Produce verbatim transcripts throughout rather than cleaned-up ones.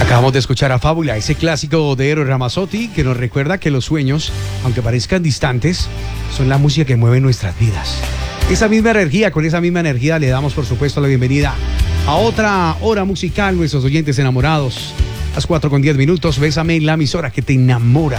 Acabamos de escuchar a Fábula, ese clásico de Eros Ramazzotti que nos recuerda que los sueños, aunque parezcan distantes, son la música que mueve nuestras vidas. Esa misma energía, con esa misma energía le damos por supuesto la bienvenida a otra hora musical, nuestros oyentes enamorados. Las cuatro con diez minutos, Bésame, la emisora que te enamora.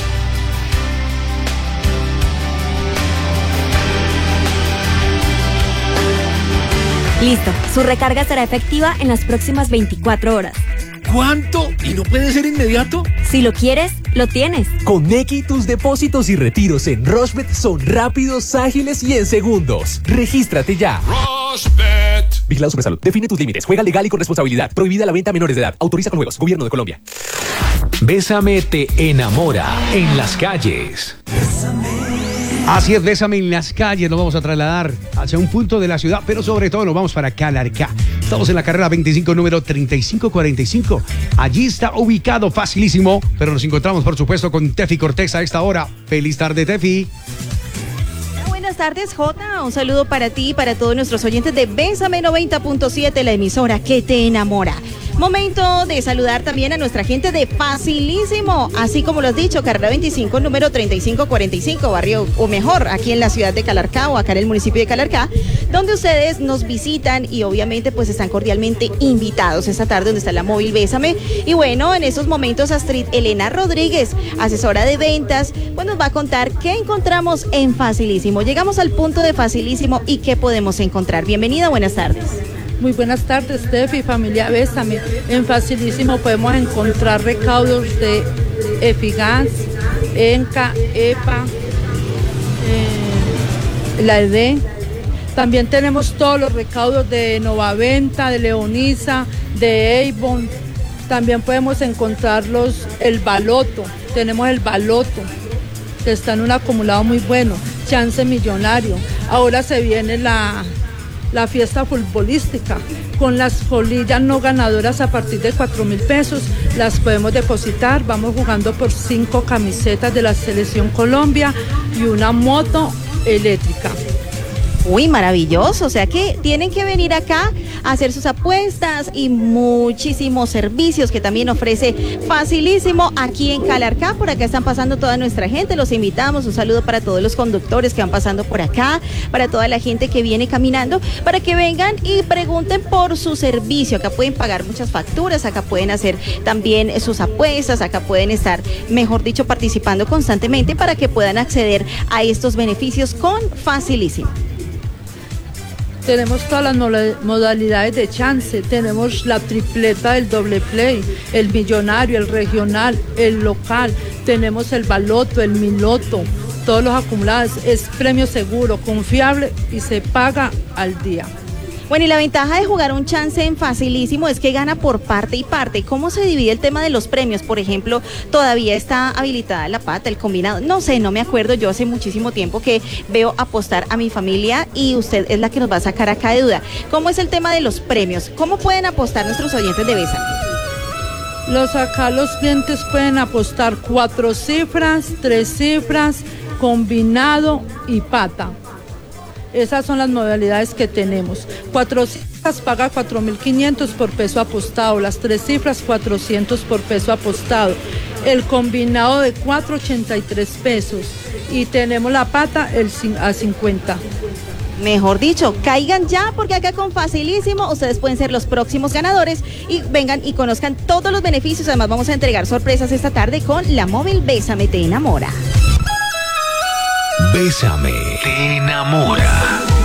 Listo, su recarga será efectiva en las próximas veinticuatro horas. ¿Cuánto? ¿Y no puede ser inmediato? Si lo quieres, lo tienes. Con Nequi, tus depósitos y retiros en Rushbet son rápidos, ágiles y en segundos. Regístrate ya. Rushbet. Vigilado Supersalud. Define tus límites. Juega legal y con responsabilidad. Prohibida la venta a menores de edad. Autoriza con juegos. Gobierno de Colombia. Bésame te enamora en las calles. Así es, Bésame en las calles. Nos vamos a trasladar hacia un punto de la ciudad, pero sobre todo nos vamos para Calarcá. Estamos en la carrera veinticinco, número treinta y cinco cuarenta y cinco. Allí está ubicado, facilísimo, pero nos encontramos, por supuesto, con Tefi Cortés a esta hora. Feliz tarde, Tefi. Buenas tardes, Jota. Un saludo para ti y para todos nuestros oyentes de Bésame noventa punto siete, la emisora que te enamora. Momento de saludar también a nuestra gente de Facilísimo, así como lo has dicho, carrera veinticinco, número treinta y cinco cuarenta y cinco, barrio, o mejor, aquí en la ciudad de Calarcá o acá en el municipio de Calarcá, donde ustedes nos visitan y obviamente pues están cordialmente invitados esta tarde donde está la móvil Bésame. Y bueno, en estos momentos Astrid Elena Rodríguez, asesora de ventas, pues nos va a contar qué encontramos en Facilísimo. Llegamos al punto de Facilísimo y qué podemos encontrar. Bienvenida, buenas tardes. Muy buenas tardes, Tefi, familia Bésame. En Facilísimo podemos encontrar recaudos de Efigas, Enca, EPA, eh, la E D. También tenemos todos los recaudos de Novaventa, de Leonisa, de Avon. También podemos encontrarlos el Baloto. Tenemos el Baloto, que está en un acumulado muy bueno. Chance millonario. Ahora se viene la... la fiesta futbolística, con las polillas no ganadoras a partir de cuatro mil pesos, las podemos depositar. Vamos jugando por cinco camisetas de la Selección Colombia y una moto eléctrica. Uy, maravilloso, o sea que tienen que venir acá a hacer sus apuestas y muchísimos servicios que también ofrece Facilísimo aquí en Calarcá. Por acá están pasando toda nuestra gente, los invitamos, un saludo para todos los conductores que van pasando por acá, para toda la gente que viene caminando, para que vengan y pregunten por su servicio. Acá pueden pagar muchas facturas, acá pueden hacer también sus apuestas, acá pueden estar, mejor dicho, participando constantemente para que puedan acceder a estos beneficios con Facilísimo. Tenemos todas las modalidades de chance, tenemos la tripleta del doble play, el millonario, el regional, el local, tenemos el baloto, el miloto, todos los acumulados. Es premio seguro, confiable y se paga al día. Bueno, y la ventaja de jugar un chance en Facilísimo es que gana por parte y parte. ¿Cómo se divide el tema de los premios? Por ejemplo, todavía está habilitada la pata, el combinado. No sé, no me acuerdo. Yo hace muchísimo tiempo que veo apostar a mi familia y usted es la que nos va a sacar acá de duda. ¿Cómo es el tema de los premios? ¿Cómo pueden apostar nuestros oyentes de Bésame? Los acá los clientes pueden apostar cuatro cifras, tres cifras, combinado y pata. Esas son las modalidades que tenemos. Cuatro cifras paga cuatro mil quinientos por peso apostado, las tres cifras cuatrocientos por peso apostado, el combinado de cuatro, ochenta y tres pesos y tenemos la pata el a cincuenta. Mejor dicho, caigan ya porque acá con Facilísimo ustedes pueden ser los próximos ganadores y vengan y conozcan todos los beneficios. Además vamos a entregar sorpresas esta tarde con la móvil Bésame te enamora. Bésame te enamora.